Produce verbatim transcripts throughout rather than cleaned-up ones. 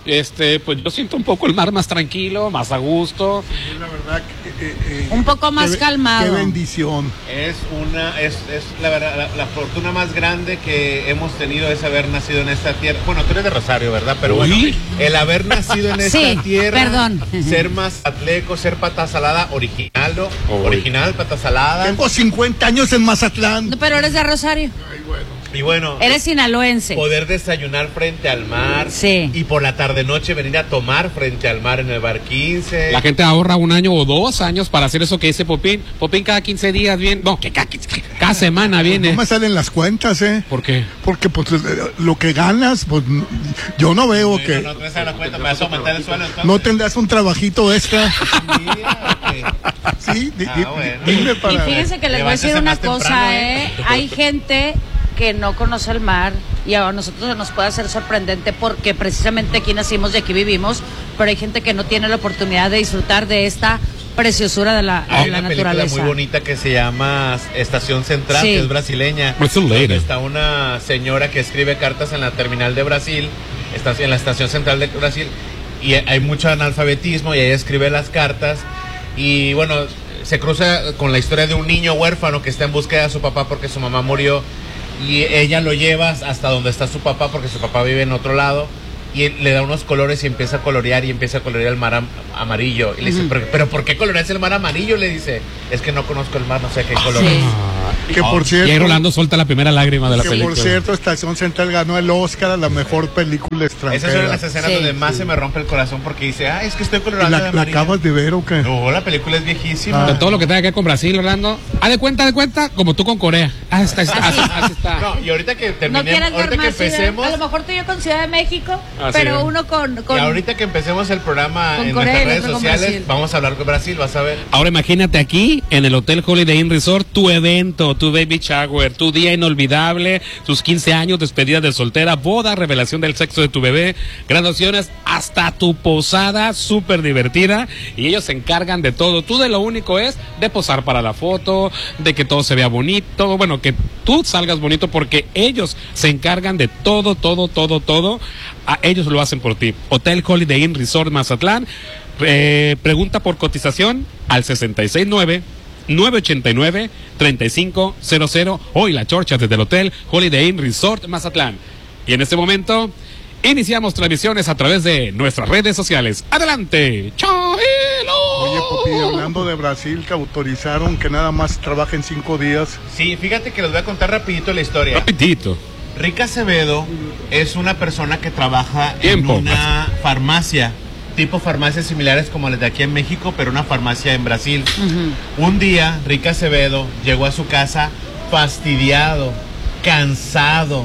este, pues yo siento un poco el mar más tranquilo, más a gusto. Sí, la verdad que, eh, eh, un poco más qué, calmado. Qué bendición. Es una, es, es la verdad, la, la fortuna más grande que hemos tenido es haber nacido en esta tierra. Bueno, tú eres de Rosario, ¿verdad? Pero bueno, Uy. el haber nacido en esta Sí, tierra, perdón. ser mazatleco, ser pata salada, original, ¿no? Uy. Original, pata salada. Tengo cincuenta años en Mazatlán. No, pero eres de Rosario. Ay, bueno. Y bueno, Eres sinaloense. poder desayunar frente al mar. Sí. Y por la tarde noche venir a tomar frente al mar en el bar quince. La gente ahorra un año o dos años para hacer eso que dice Popín. Popín cada quince días viene, no, que cada, cada semana viene. No me salen las cuentas, ¿eh? ¿Por qué? Porque pues eh, lo que ganas, pues yo no veo No, que... no, no te das la cuenta, me vas a aumentar el suelo entonces. ¿No tendrás un trabajito extra? Mira, ok. Sí, di- Ah, di- bueno. dime Y para... fíjense que les voy a decir Levántese una más cosa, temprano, ¿eh? ¿eh? Hay gente que no conoce el mar y a nosotros nos puede hacer sorprendente porque precisamente aquí nacimos y aquí vivimos, pero hay gente que no tiene la oportunidad de disfrutar de esta preciosura de la, de Hay la una película naturaleza. muy bonita que se llama Estación Central, Sí. que es brasileña. Brasileira. Donde está una señora que escribe cartas en la terminal de Brasil, está en la Estación Central de Brasil, y hay mucho analfabetismo y ella escribe las cartas y bueno, se cruza con la historia de un niño huérfano que está en búsqueda de su papá porque su mamá murió y ella lo lleva hasta donde está su papá porque su papá vive en otro lado. Y él le da unos colores y empieza a colorear y empieza a colorear el mar am- amarillo. Y le dice, ¿pero, pero por qué coloreas el mar amarillo? Le dice, es que no conozco el mar, no sé qué color Sí. es. Que por Y cierto... ahí Rolando suelta la primera lágrima de la que película. por cierto, Estación Central ganó el Oscar a la mejor película extranjera. Esas son las escenas Sí. donde más se me rompe el corazón porque dice, ah, es que estoy ¿Y colorando de ¿La, la amarillo. acabas de ver o qué? No, la película es viejísima. De todo lo que tenga que ver con Brasil, Rolando. Haz de cuenta, haz de cuenta, como tú con Corea. Ah, está, está, así, así está. No, y ahorita que No terminemos, quieren ver ahorita que más ciudad- empecemos, a lo mejor tú y yo con Ciudad de México, Ah, pero sí. uno con, y con ahorita que empecemos el programa Con en Corea nuestras y el redes otro con sociales, Brasil. vamos a hablar con Brasil, vas a ver. Ahora imagínate aquí en el Hotel Holiday Inn Resort tu evento, tu baby shower, tu día inolvidable, tus quince años, despedida de soltera, boda, revelación del sexo de tu bebé, graduaciones, hasta tu posada súper divertida y ellos se encargan de todo. Tú de lo único es de posar para la foto, de que todo se vea bonito, bueno, que tú salgas bonito porque ellos se encargan de todo, todo, todo, todo. A ellos lo hacen por ti. Hotel Holiday Inn Resort Mazatlán. Eh, pregunta por cotización al sesenta y seis nueve, nueve ochenta y nueve, treinta y cinco cero cero. Hoy la chorcha desde el Hotel Holiday Inn Resort Mazatlán. Y en este momento iniciamos transmisiones a través de nuestras redes sociales. ¡Adelante! ¡Chavilo! Oye, Popi, hablando de Brasil, que autorizaron que nada más trabajen cinco días. Sí, fíjate que les voy a contar rapidito la historia. Rapidito. Rica Acevedo es una persona que trabaja Tiempo. en una farmacia, tipo farmacias similares como las de aquí en México, pero una farmacia en Brasil. Ujú. Un día, Rica Acevedo llegó a su casa fastidiado, cansado,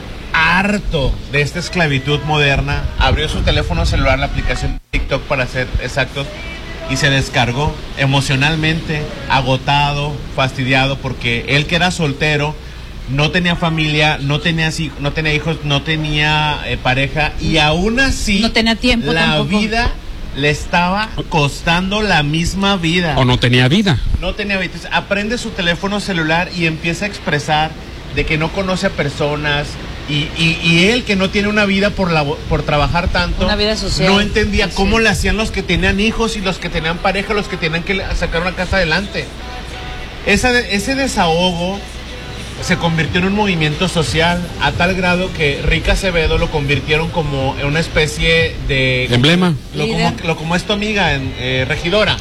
harto de esta esclavitud moderna. Abrió su teléfono celular, la aplicación TikTok para ser exactos, y se descargó emocionalmente, agotado, fastidiado, porque él que era soltero, no tenía familia, no tenía, hij- no tenía hijos, no tenía eh, pareja, y aún así No tenía tiempo la tampoco. vida le estaba costando la misma vida. O no tenía vida. No tenía vida. Entonces, aprende su teléfono celular y empieza a expresar de que no conoce a personas y, y, y él que no tiene una vida por la, por trabajar tanto, Una vida social. no entendía Sí, cómo sí. le hacían los que tenían hijos y los que tenían pareja, los que tenían que sacar una casa adelante. Esa, ese desahogo se convirtió en un movimiento social a tal grado que Rica Acevedo lo convirtieron como en una especie de Emblema. Lo como, Líder. lo como es tu amiga, en, eh, regidora.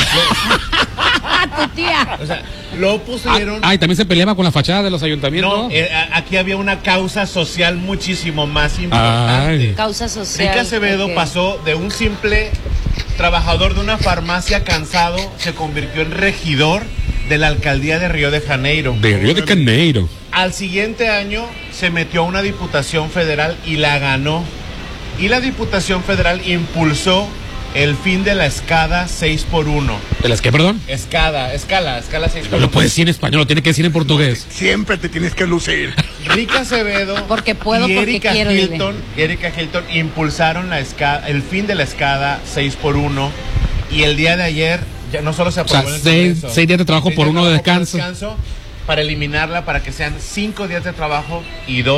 ¡Ah, tu tía! O sea, lo Ah, pusieron. ah, y también se peleaba con la fachada de los ayuntamientos. No, eh, a- aquí había una causa social muchísimo más importante. Ay. Causa social. Rica Acevedo ok. pasó de un simple trabajador de una farmacia cansado, se convirtió en regidor de la alcaldía de Río de Janeiro. De Río de Janeiro. Al siguiente año se metió a una diputación federal y la ganó. Y la diputación federal impulsó el fin de la escada seis por uno. ¿De las qué, perdón? Escada, escala, escala seis por No uno. lo puede decir en español, lo tiene que decir en portugués. Siempre te tienes que lucir. Rica Acevedo Porque puedo, y porque Erika quiero, Hilton, y Erika Hilton impulsaron la escada, el fin de la escada seis por uno. Y el día de ayer ya no solo se O sea, aprobó en el seis, Congreso, seis días de trabajo seis por días uno de trabajo por descanso. para eliminarla, para que sean cinco días de trabajo y dos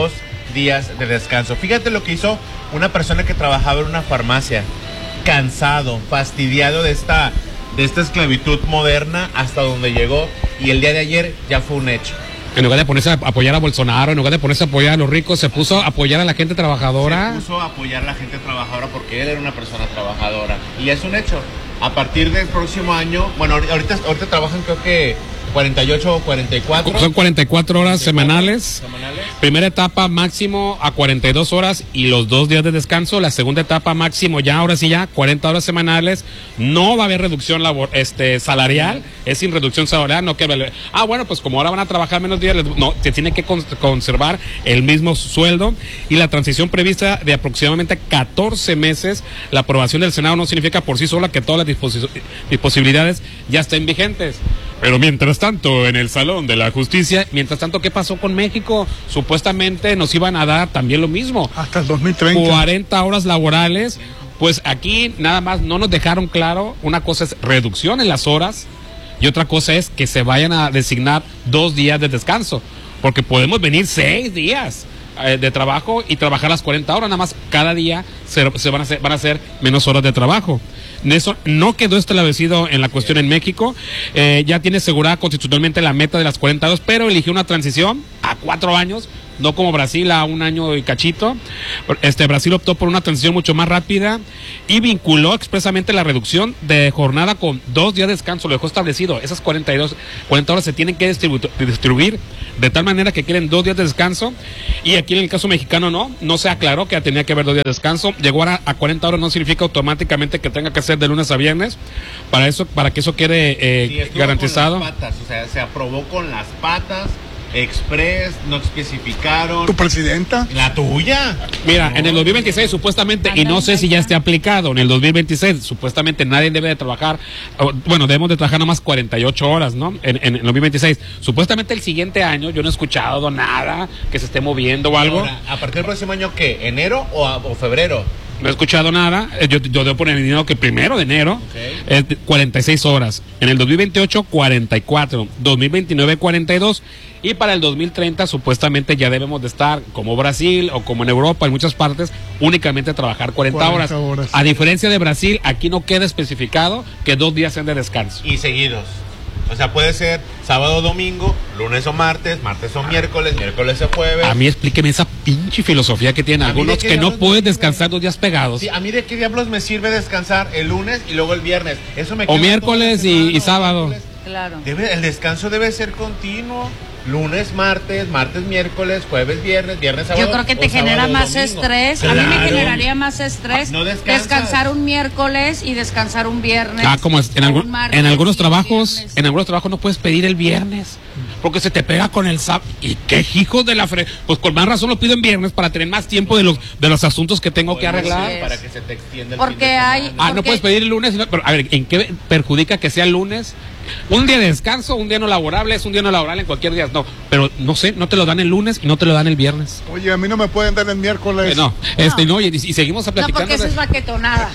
días de descanso. Fíjate lo que hizo una persona que trabajaba en una farmacia, cansado, fastidiado de esta, de esta esclavitud moderna hasta donde llegó, y el día de ayer ya fue un hecho. En lugar de ponerse a apoyar a Bolsonaro, en lugar de ponerse a apoyar a los ricos, se puso a apoyar a la gente trabajadora. Se puso a apoyar a la gente trabajadora porque él era una persona trabajadora. Y es un hecho. A partir del próximo año, bueno, ahorita, ahorita trabajan creo que cuarenta y ocho o cuarenta y cuatro. Son cuarenta y cuatro horas semanales. semanales. Primera etapa máximo a cuarenta y dos horas y los dos días de descanso. La segunda etapa máximo ya, ahora sí ya, cuarenta horas semanales. No va a haber reducción labor, este, salarial. Es sin reducción salarial. No que, ah, bueno, pues como ahora van a trabajar menos días, no, se tiene que con, conservar el mismo sueldo. Y la transición prevista de aproximadamente catorce meses. La aprobación del Senado no significa por sí sola que todas las disposi- disposibilidades ya estén vigentes. Pero mientras tanto, en el Salón de la Justicia, mientras tanto, ¿qué pasó con México? Supuestamente nos iban a dar también lo mismo. Hasta el dos mil treinta. cuarenta horas laborales. Pues aquí nada más no nos dejaron claro. Una cosa es reducción en las horas y otra cosa es que se vayan a designar dos días de descanso. Porque podemos venir seis días eh, de trabajo y trabajar las cuarenta horas. Nada más cada día se, se van a hacer, van a hacer menos horas de trabajo. Eso no quedó establecido en la cuestión en México. Eh, ya tiene asegurada constitucionalmente la meta de las cuarenta horas, pero eligió una transición a cuatro años, no como Brasil a un año y cachito. Este Brasil optó por una transición mucho más rápida y vinculó expresamente la reducción de jornada con dos días de descanso. Lo dejó establecido. Esas cuarenta y dos, cuarenta horas se tienen que distribu- distribuir de tal manera que quieren dos días de descanso. Y aquí en el caso mexicano no, no se aclaró que tenía que haber dos días de descanso. Llegó a, a cuarenta horas no significa automáticamente que tenga que ser de lunes a viernes. Para eso, para que eso quede eh, sí, garantizado. Con las patas, o sea, se aprobó con las patas. Express, no especificaron. ¿Tu presidenta? La tuya. Mira, No, en el dos mil veintiséis supuestamente, y no sé si ya esté aplicado, en el dos mil veintiséis supuestamente nadie debe de trabajar, o, bueno, debemos de trabajar nomás cuarenta y ocho horas, ¿no? En, en el dos mil veintiséis. Supuestamente el siguiente año, yo no he escuchado nada que se esté moviendo o algo. Ahora, ¿a partir del próximo año qué? ¿Enero o, a, o febrero? No he escuchado nada. Eh, Yo, yo debo poner el dinero que primero de enero Okay. es de cuarenta y seis horas. En el dos mil veintiocho, cuarenta y cuatro. dos mil veintinueve, cuarenta y dos. Y para el dos mil treinta, supuestamente ya debemos de estar, como Brasil o como en Europa, en muchas partes, únicamente trabajar cuarenta horas. horas. A diferencia de Brasil, aquí no queda especificado que dos días sean de descanso. Y seguidos. O sea, puede ser sábado o domingo, lunes o martes, martes o miércoles, miércoles o jueves. A mí explíqueme esa pinche filosofía que tienen A mí algunos de qué que no diablos puedes me descansar dos días pegados. Sí, a mí de qué diablos me sirve descansar el lunes y luego el viernes. Eso me O queda miércoles toda la y- semana, y sábado. miércoles. Claro. Debe, el descanso debe ser continuo. Lunes, martes, martes, miércoles, jueves, viernes, viernes, sábado. Yo creo que te o sábado genera o más domingo. estrés. A mí me Claro. generaría más estrés No descansas. descansar un miércoles y descansar un viernes. Ah, como es, en, o algún- un martes en algunos y trabajos, viernes. en algunos trabajos no puedes pedir el viernes, porque se te pega con el sábado. ¿Y qué hijos de la fre... Pues con más razón lo pido en viernes para tener más tiempo de los de los asuntos que tengo que Puede arreglar. ser Para que se te extienda el Porque fin de semana. hay- Ah, no porque- puedes pedir el lunes, sino- pero a ver, ¿en qué perjudica que sea el lunes? Un día de descanso, un día no laborable, es un día no laborable en cualquier día, no, pero no sé, no te lo dan el lunes y no te lo dan el viernes. Oye, a mí no me pueden dar el miércoles. Eh, no, este no, y, y seguimos No, platicando. porque eso de- es baquetonada.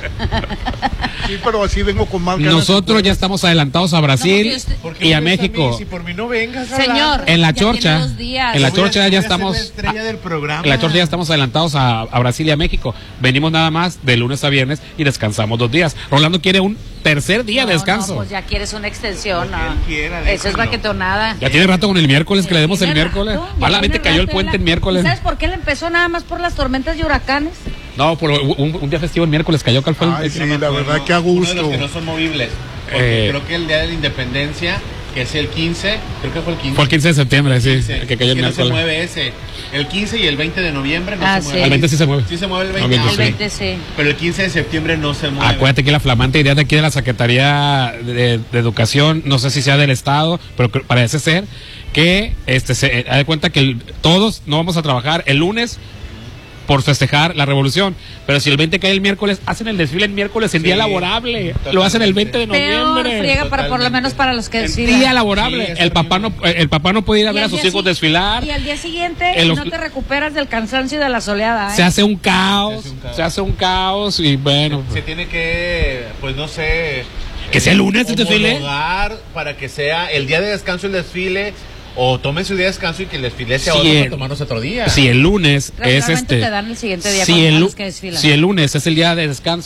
Sí, pero así vengo con más ganas. Nosotros ya estamos adelantados a Brasil No, porque usted- ¿Por qué y a vienes México. mí? Si por mí no vengas, Señor. En la Ya tiene chorcha, dos días. en la Voy a- chorcha voy ya a ser la estamos, estrella del programa. en la chorcha ya estamos adelantados a, a Brasil y a México. Venimos nada más de lunes a viernes y descansamos dos días. Rolando quiere un tercer día de No, descanso. No, pues ya quieres una extensión. Lo que ¿no? él quiera, Eso es déjalo. baquetonada. Ya tiene rato con el miércoles que le demos el Tiene miércoles. rato, ya Malamente tiene cayó el rato, puente ya el la- miércoles. ¿Y ¿Sabes por qué le empezó nada más por las tormentas y huracanes? No, por un, un día festivo el miércoles cayó. ¿Cuál fue el- Ay, sí, No me la acuerdo. verdad que a Uno de gusto. los que no son movibles. Porque Eh. creo que el día de la independencia, que es el quince, creo que fue el quince. Fue el quince de septiembre, sí, quince, que cayó el que no se miércoles. mueve ese. El quince y el veinte de noviembre no Ah, se sí. mueve. El veinte sí se mueve. Sí se mueve el veinte. El veinte Ah, El sí. veinte sí. Pero el quince de septiembre no se mueve. Acuérdate que la flamante idea de aquí de la Secretaría de, de Educación, no sé si sea del Estado, pero que parece ser que este se da de cuenta que el- todos no vamos a trabajar el lunes por festejar la revolución, pero si el veinte cae el miércoles, hacen el desfile el miércoles en Sí, día laborable, lo totalmente. hacen el veinte de Peor noviembre. friega para por lo Totalmente. menos para los que En desfilan. día laborable, Sí, es el papá no horrible. el papá no puede ir a Y ver a al sus día hijos si- desfilar. Y al día siguiente En los- no te recuperas del cansancio y de la soleada. ¿eh? Se hace un caos, Se hace un caos. se hace un caos y bueno, Se tiene que, pues no sé. Que sea el lunes el desfile. homologar para que sea el día de descanso el desfile. o tomen su día de descanso y que el desfile sea Si otro el- para tomarnos otro día. Si el lunes es Regularmente este. te dan el siguiente día si cuando el, tienes lu- que desfilar. si el lunes es el día de descanso